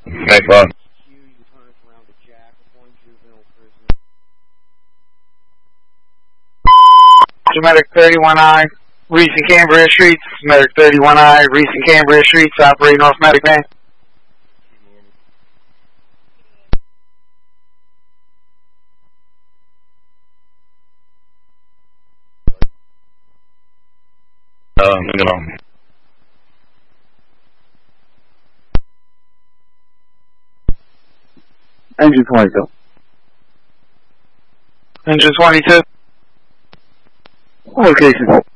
Thanks, Bob. Medic 31I, Reese and Cambria Streets. Medic 31I, Reese and Cambria Streets, operate North Medic Man. You know. Engine 22. Engine 22. Location.